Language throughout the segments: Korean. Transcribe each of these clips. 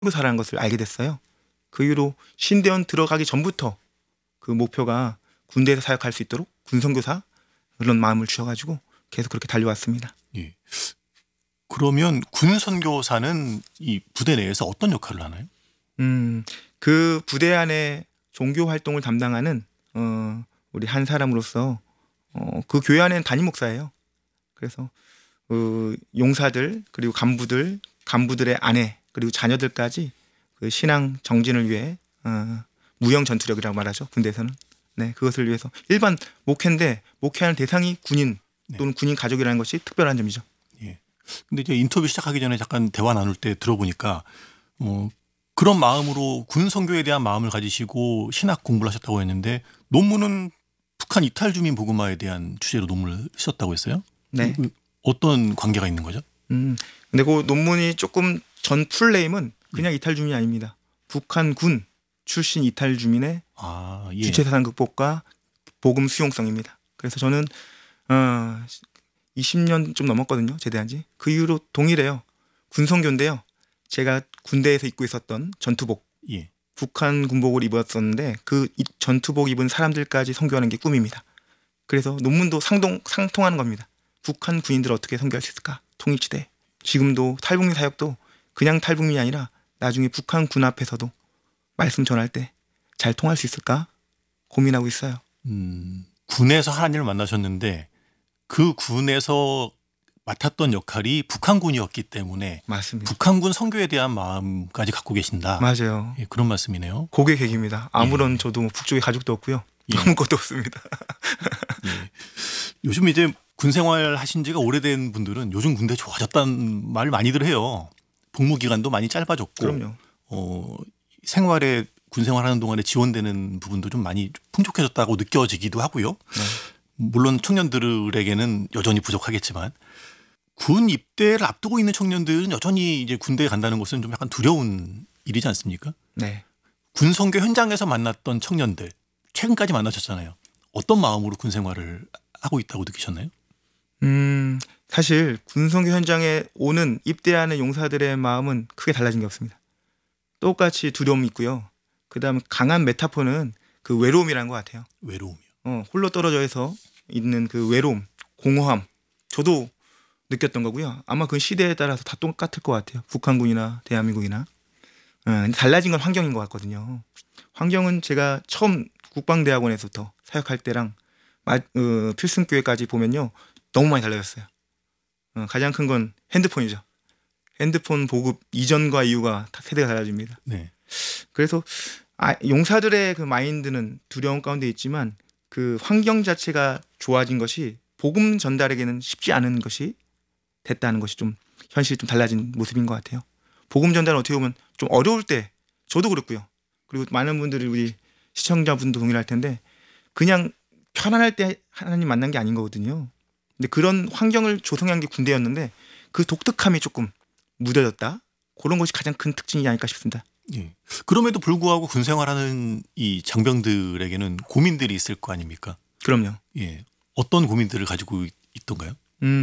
군선교사라는 것을 알게 됐어요. 그 이후로 신대원 들어가기 전부터 그 목표가 군대에서 사역할 수 있도록 군선교사 그런 마음을 주셔가지고 계속 그렇게 달려왔습니다. 예. 그러면 군 선교사는 이 부대 내에서 어떤 역할을 하나요? 그 부대 안에 종교 활동을 담당하는 우리 한 사람으로서 그 교회 안에는 담임 목사예요. 그래서 용사들 그리고 간부들의 아내 그리고 자녀들까지 그 신앙 정진을 위해 무형 전투력이라고 말하죠. 군대에서는. 네, 그것을 위해서 일반 목회인데 목회하는 대상이 군인 또는 군인 가족이라는 것이 특별한 점이죠. 예. 근데 이제 인터뷰 시작하기 전에 잠깐 대화 나눌 때 들어보니까 그런 마음으로 군 선교에 대한 마음을 가지시고 신학 공부를 하셨다고 했는데 논문은 북한 이탈 주민 복음화에 대한 주제로 논문을 쓰셨다고 했어요? 네. 어떤 관계가 있는 거죠? 근데 그 논문이 조금 전 풀네임은 그냥 이탈 주민이 아닙니다. 북한 군 출신 이탈 주민의 예. 주체사상 극복과 복음 수용성입니다. 그래서 저는 20년 좀 넘었거든요. 제대한 지. 그 이후로 동일해요. 군선교인데요. 제가 군대에서 입고 있었던 전투복, 예. 북한 군복을 입었었는데 그 전투복 입은 사람들까지 선교하는 게 꿈입니다. 그래서 논문도 상통하는 겁니다. 북한 군인들 어떻게 선교할 수 있을까? 통일지대. 지금도 탈북민 사역도 그냥 탈북민이 아니라 나중에 북한 군 앞에서도 말씀 전할 때 잘 통할 수 있을까? 고민하고 있어요. 군에서 하나님을 만나셨는데 그 군에서 맡았던 역할이 북한군이었기 때문에 맞습니다. 북한군 선교에 대한 마음까지 갖고 계신다. 맞아요. 예, 그런 말씀이네요. 그게 계기입니다. 아무런 저도 북쪽에 가족도 없고요. 아무것도 없습니다. 예. 요즘 이제 군 생활 하신 지가 오래된 분들은 요즘 군대 좋아졌다는 말을 많이들 해요. 복무 기간도 많이 짧아졌고. 그럼요. 생활에 군 생활하는 동안에 지원되는 부분도 좀 많이 풍족해졌다고 느껴지기도 하고요. 네. 물론 청년들에게는 여전히 부족하겠지만 군 입대를 앞두고 있는 청년들은 여전히 이제 군대에 간다는 것은 좀 약간 두려운 일이지 않습니까? 네. 군 선교 현장에서 만났던 청년들 최근까지 만나셨잖아요. 어떤 마음으로 군 생활을 하고 있다고 느끼셨나요? 사실 군선교 현장에 오는 입대하는 용사들의 마음은 크게 달라진 게 없습니다. 똑같이 두려움이 있고요. 그다음 강한 메타포는 그 외로움이라는 것 같아요. 외로움이요. 홀로 떨어져서 있는 그 외로움, 공허함. 저도 느꼈던 거고요. 아마 그 시대에 따라서 다 똑같을 것 같아요. 북한군이나 대한민국이나. 달라진 건 환경인 것 같거든요. 환경은 제가 처음 국방대학원에서부터 사역할 때랑 필승교회까지 보면요. 너무 많이 달라졌어요. 가장 큰 건 핸드폰이죠. 핸드폰 보급 이전과 이후가 세대가 달라집니다. 네. 그래서 용사들의 그 마인드는 두려움 가운데 있지만 그 환경 자체가 좋아진 것이 복음 전달에게는 쉽지 않은 것이 됐다는 것이 좀 현실이 좀 달라진 모습인 것 같아요. 복음 전달은 어떻게 보면 좀 어려울 때 저도 그렇고요. 그리고 많은 분들이 우리 시청자분도 동일할 텐데 그냥 편안할 때 하나님 만난 게 아닌 거거든요. 근데 그런 환경을 조성한 게 군대였는데 그 독특함이 조금 무뎌졌다. 그런 것이 가장 큰 특징이 아닐까 싶습니다. 예. 그럼에도 불구하고 군 생활하는 이 장병들에게는 고민들이 있을 거 아닙니까? 그럼요. 예. 어떤 고민들을 가지고 있던가요?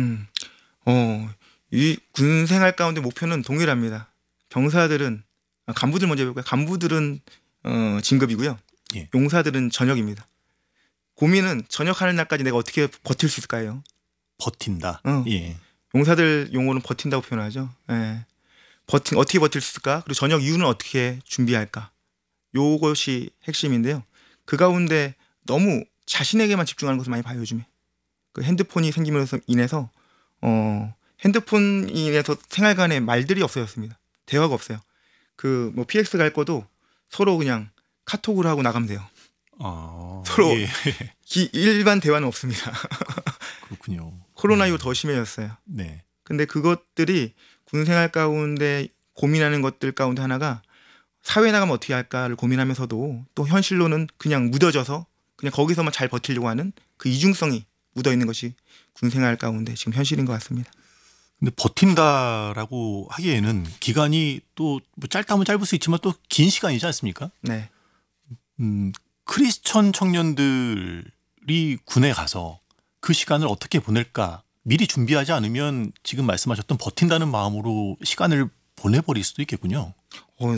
이 군 생활 가운데 목표는 동일합니다. 병사들은 간부들 먼저 해볼까요? 간부들은 진급이고요. 예. 용사들은 전역입니다. 고민은 전역하는 날까지 내가 어떻게 버틸 수 있을까요? 버틴다. 예. 용사들 용어는 버틴다고 표현하죠. 예. 어떻게 버틸 수 있을까? 그리고 전역 이후는 어떻게 준비할까? 요것이 핵심인데요. 그 가운데 너무 자신에게만 집중하는 것을 많이 봐요, 요즘에. 그 핸드폰이 생기면서 인해서 핸드폰 인해서 생활간에 말들이 없어졌습니다. 대화가 없어요. 그 뭐 PX 갈 거도 서로 그냥 카톡으로 하고 나가면 돼요. 서로 예. 일반 대화는 없습니다. 그렇군요. 코로나 이후 더 심해졌어요. 네. 근데 그것들이 군 생활 가운데 고민하는 것들 가운데 하나가 사회에 나가면 어떻게 할까를 고민하면서도 또 현실로는 그냥 묻어져서 그냥 거기서만 잘 버티려고 하는 그 이중성이 묻어 있는 것이 군 생활 가운데 지금 현실인 것 같습니다. 근데 버틴다라고 하기에는 기간이 또 뭐 짧다면 짧을 수 있지만 또 긴 시간이지 않습니까? 네. 크리스천 청년들이 군에 가서 그 시간을 어떻게 보낼까 미리 준비하지 않으면 지금 말씀하셨던 버틴다는 마음으로 시간을 보내버릴 수도 있겠군요.